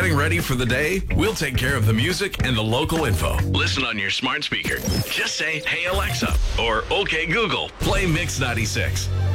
getting ready for the day? We'll take care of the music and the local info. Listen on your smart speaker. Just say, "Hey Alexa," or "Okay Google, play Mix 96."